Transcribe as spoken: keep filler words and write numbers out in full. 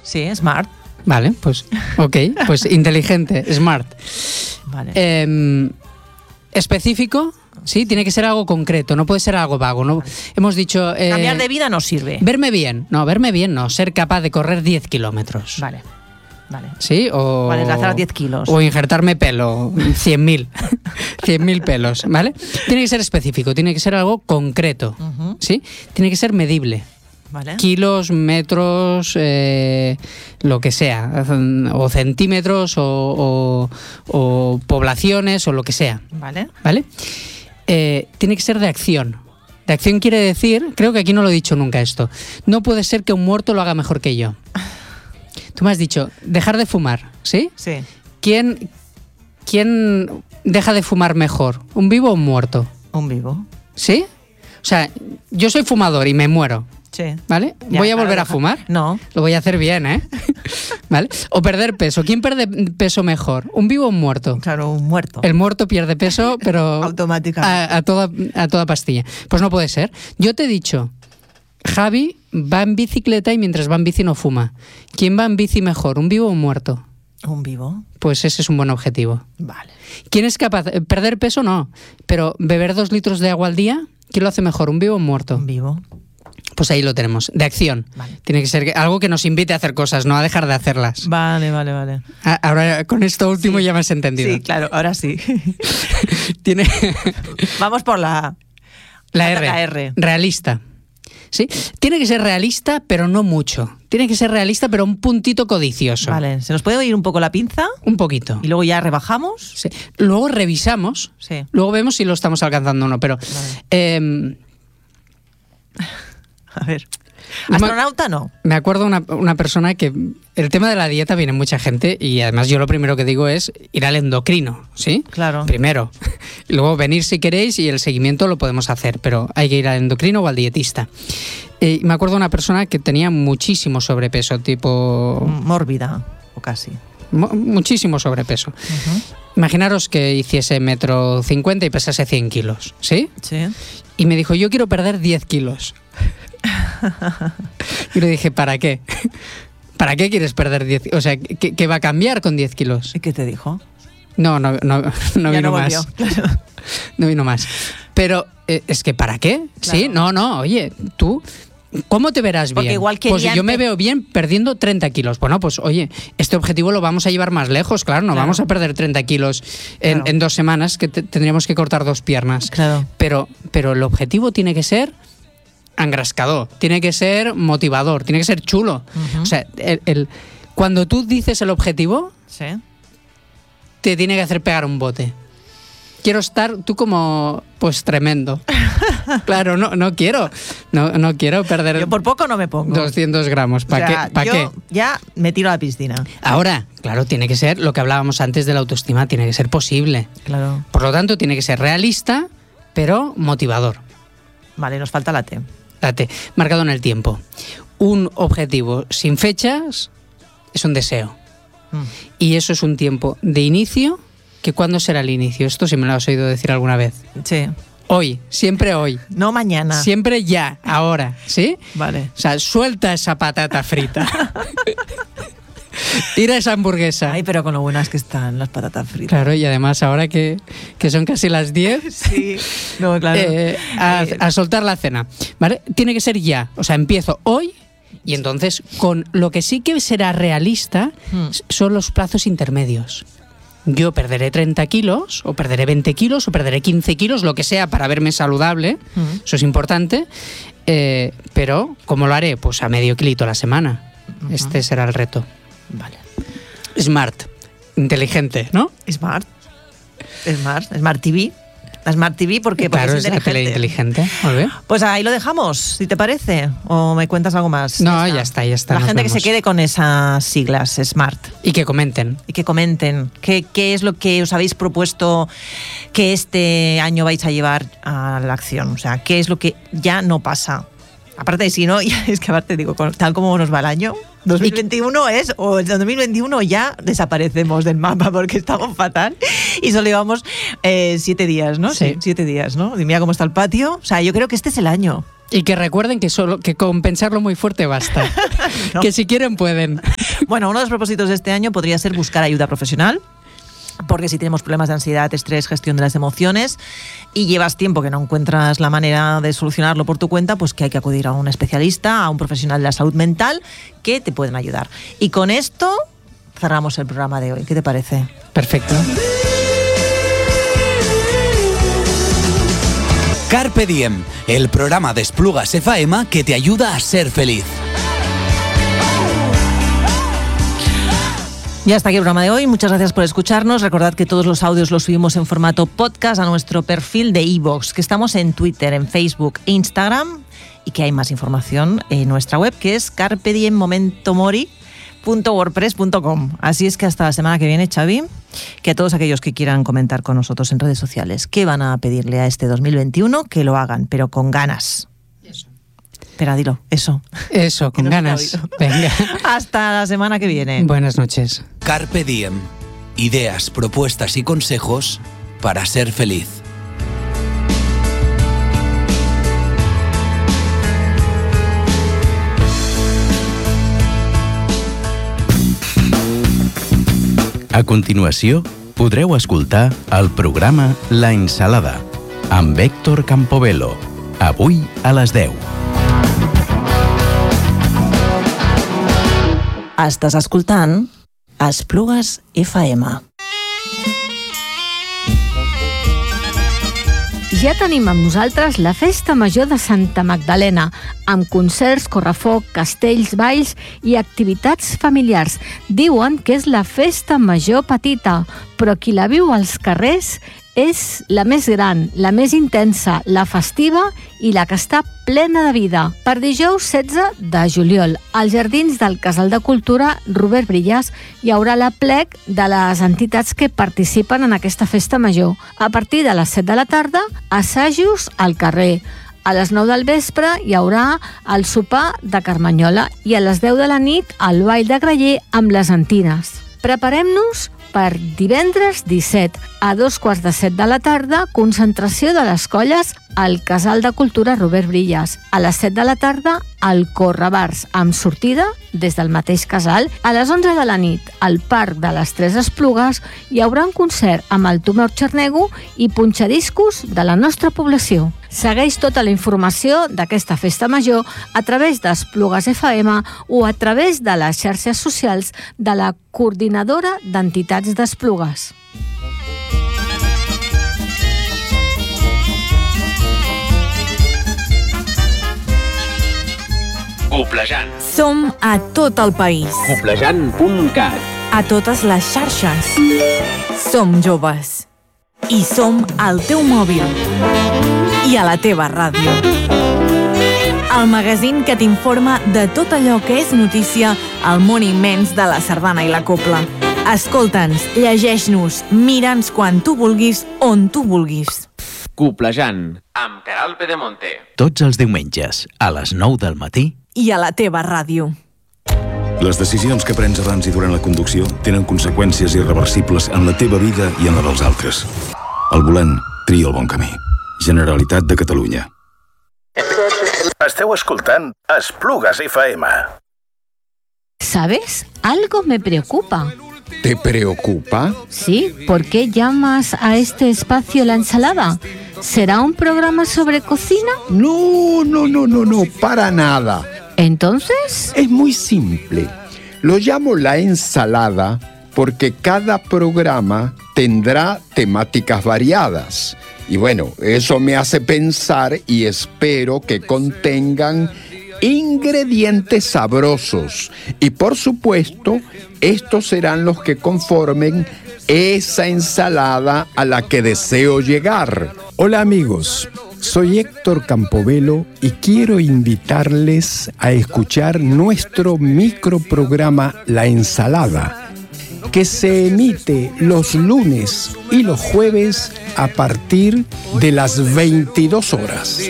Sí, smart. Vale, pues ok, pues inteligente, smart. Vale. Eh, específico, sí, tiene que ser algo concreto, no puede ser algo vago. ¿No? Vale. Hemos dicho... Eh, Cambiar de vida no sirve. Verme bien, no, verme bien no, ser capaz de correr diez kilómetros. Vale, vale. ¿Sí? O, o adelgazar diez kilos. O injertarme pelo, cien mil. cien mil pelos, ¿vale? Tiene que ser específico, tiene que ser algo concreto, uh-huh. ¿sí? Tiene que ser medible. Vale. Kilos, metros, eh, lo que sea, o centímetros, o, o, o poblaciones, o lo que sea. Vale. ¿Vale? Eh, tiene que ser de acción. De acción quiere decir, creo que aquí no lo he dicho nunca esto, no puede ser que un muerto lo haga mejor que yo. Tú me has dicho, dejar de fumar, ¿sí? Sí. ¿Quién, quién deja de fumar mejor, un vivo o un muerto? Un vivo. ¿Sí? O sea, yo soy fumador y me muero. Sí. ¿Vale? Ya, ¿Voy a volver claro, a fumar? No. Lo voy a hacer bien, ¿eh? ¿Vale? O perder peso. ¿Quién pierde peso mejor? ¿Un vivo o un muerto? Claro, un muerto. El muerto pierde peso, pero... automáticamente. A, a, toda, a toda pastilla. Pues no puede ser. Yo te he dicho, Javi va en bicicleta y mientras va en bici no fuma. ¿Quién va en bici mejor? ¿Un vivo o un muerto? Un vivo. Pues ese es un buen objetivo. Vale. ¿Quién es capaz? Perder peso no, pero beber dos litros de agua al día, ¿quién lo hace mejor? ¿Un vivo o un muerto? Un vivo. Pues ahí lo tenemos, de acción. Vale. Tiene que ser algo que nos invite a hacer cosas, no a dejar de hacerlas. Vale, vale, vale. Ahora con esto último sí. ya me has entendido. Sí, claro, ahora sí. Tiene... Vamos por la... La R. La R. Realista. ¿Sí? Tiene que ser realista, pero no mucho. Tiene que ser realista, pero un puntito codicioso. Vale, ¿se nos puede ir un poco la pinza? Un poquito. Y luego ya rebajamos. Sí. Luego revisamos. Sí. Luego vemos si lo estamos alcanzando o no. Pero... Vale. Eh, A ver. ¿Astronauta no? Me acuerdo una, una persona que... El tema de la dieta viene mucha gente y además yo lo primero que digo es ir al endocrino, ¿sí? Claro. Primero. Y luego venir si queréis y el seguimiento lo podemos hacer, pero hay que ir al endocrino o al dietista. Eh, me acuerdo una persona que tenía muchísimo sobrepeso, tipo... Mórbida, o casi. Mu- muchísimo sobrepeso. Uh-huh. Imaginaros que hiciese metro cincuenta y pesase cien kilos, ¿sí? Sí. Y me dijo, yo quiero perder diez kilos. Y le dije, ¿para qué? ¿Para qué quieres perder diez? O sea, ¿qué, qué va a cambiar con diez kilos? ¿Y qué te dijo? No, no, no, no vino no más. Claro. No vino más. Pero, eh, es que ¿para qué? Claro. Sí, no, no, oye, tú... ¿Cómo te verás Porque bien? igual pues yo me antes... veo bien perdiendo treinta kilos. Bueno, pues oye, este objetivo lo vamos a llevar más lejos, claro, no claro. vamos a perder treinta kilos en, claro. en dos semanas, que te, tendríamos que cortar dos piernas. Claro. Pero, pero el objetivo tiene que ser engrascador, tiene que ser motivador, tiene que ser chulo. Uh-huh. O sea, el, el, cuando tú dices el objetivo, sí. te tiene que hacer pegar un bote. Quiero estar tú como, pues tremendo. Claro, no, no quiero, no, no quiero perder. Yo por poco no me pongo. doscientos gramos, ¿para o sea, qué? ¿Para qué? Ya me tiro a la piscina. Ahora, claro, tiene que ser lo que hablábamos antes de la autoestima, tiene que ser posible. Claro. Por lo tanto, tiene que ser realista, pero motivador. Vale, nos falta la T. La T, marcado en el tiempo. Un objetivo sin fechas es un deseo. Mm. Y eso es un tiempo de inicio. ¿Que cuándo será el inicio? Esto sí me lo has oído decir alguna vez. Sí. Hoy, siempre hoy. No mañana. Siempre ya, ahora, ¿sí? Vale. O sea, suelta esa patata frita. Tira esa hamburguesa. Ay, pero con lo buenas que están las patatas fritas. Claro, y además ahora que, que son casi las diez, sí, no, claro. eh, a, a soltar la cena. ¿Vale? Tiene que ser ya. O sea, empiezo hoy y entonces con lo que sí que será realista hmm. son los plazos intermedios. Yo perderé treinta kilos, o perderé veinte kilos, o perderé quince kilos, lo que sea para verme saludable, uh-huh. eso es importante, eh, pero ¿cómo lo haré? Pues a medio kilito a la semana. Uh-huh. Este será el reto. Vale. Smart, inteligente, ¿no? Smart, Smart, Smart T V. La Smart T V porque, porque claro, es inteligente. Es la tele inteligente. Muy bien. Pues ahí lo dejamos, si te parece. ¿O me cuentas algo más? No, ya está, ya está. Ya está La gente vemos. Que se quede con esas siglas, Smart. Y que comenten. Y que comenten. ¿Qué, qué es lo que os habéis propuesto que este año vais a llevar a la acción? O sea, ¿qué es lo que ya no pasa? Aparte de si no, es que aparte digo, tal como nos va el año, dos mil veintiuno es, o el dos mil veintiuno ya desaparecemos del mapa porque estamos fatal y solo llevamos eh, siete días, ¿no? Sí. sí. Siete días, ¿no? Y mira cómo está el patio. O sea, yo creo que este es el año. Y que recuerden que solo que con pensarlo muy fuerte basta. No. Que si quieren pueden. Bueno, uno de los propósitos de este año podría ser buscar ayuda profesional. Porque si tenemos problemas de ansiedad, estrés, gestión de las emociones y llevas tiempo que no encuentras la manera de solucionarlo por tu cuenta, pues que hay que acudir a un especialista, a un profesional de la salud mental que te pueden ayudar. Y con esto cerramos el programa de hoy. ¿Qué te parece? Perfecto. Carpe Diem, el programa de Esplugas F M que te ayuda a ser feliz. Ya está aquí el programa de hoy. Muchas gracias por escucharnos. Recordad que todos los audios los subimos en formato podcast a nuestro perfil de iVoox, que estamos en Twitter, en Facebook e Instagram, y que hay más información en nuestra web, que es carpe diem momento mori punto wordpress punto com. Así es que hasta la semana que viene, Xavi, que a todos aquellos que quieran comentar con nosotros en redes sociales qué van a pedirle a este dos mil veintiuno, que lo hagan, pero con ganas. Eso. Espera, dilo, eso. Eso, con no ganas. Venga. Hasta la semana que viene. Buenas noches. Carpe Diem. Ideas, propuestas y consejos para ser feliz. A continuació, podreu escoltar el programa La Ensalada, amb Héctor Campobello, avui a les deu. Estàs escoltant Esplugues F M. Ja tenim amb nosaltres la Festa Major de Santa Magdalena, amb concerts, correfoc, castells, balls i activitats familiars. Diuen que és la festa major petita, però qui la viu als carrers és la més gran, la més intensa, la festiva i la que està plena de vida. Per dijous setze de juliol, als Jardins del Casal de Cultura Robert Brillas, hi haurà l'aplec de les entitats que participen en aquesta festa major. A partir de les set de la tarda, assajos al carrer. A les nou del vespre hi haurà el sopar de Carmanyola i a les deu de la nit el ball de Graller amb les Antines. Preparem-nos per divendres disset, a dos quarts de set de la tarda, concentració de les colles al Casal de Cultura Robert Brillas. A les set de la tarda, el Correbars, amb sortida des del mateix casal. A les onze de la nit, al Parc de les Tres Esplugues, hi haurà un concert amb el Tomeu Xarnego i punxadiscos de la nostra població. Segueix tota la informació d'aquesta festa major a través d'Esplugues F M o a través de les xarxes socials de la Coordinadora d'Entitats d'Esplugues. Coplejant. Som a tot el país. Coplejant punt cat. A totes les xarxes. Som joves. I som al teu mòbil. I a la teva ràdio. El magazín que t'informa de tot allò que és notícia al món immens de la sardana i la copla. Escolta'ns, llegeix-nos, mira'ns quan tu vulguis, on tu vulguis. Coplejant, amb Queralt Pedemonte. Tots els diumenges, a les nou del matí. I a la teva ràdio. Les decisions que prens abans i durant la conducció tenen conseqüències irreversibles en la teva vida i en la dels altres. Al volant, tria el bon camí. Generalitat de Catalunya. Esteu escoltant Esplugues F M. ¿Sabes? Algo me preocupa. ¿Te preocupa? Sí, ¿por qué llamas a este espacio La Ensalada? ¿Será un programa sobre cocina? No, no, no, no, no, para nada. ¿Entonces? Es muy simple. Lo llamo La Ensalada porque cada programa tendrá temáticas variadas. Y bueno, eso me hace pensar y espero que contengan ingredientes sabrosos. Y por supuesto, estos serán los que conformen esa ensalada a la que deseo llegar. Hola amigos, soy Héctor Campobello y quiero invitarles a escuchar nuestro microprograma La Ensalada, que se emite los lunes y los jueves a partir de las veintidós horas.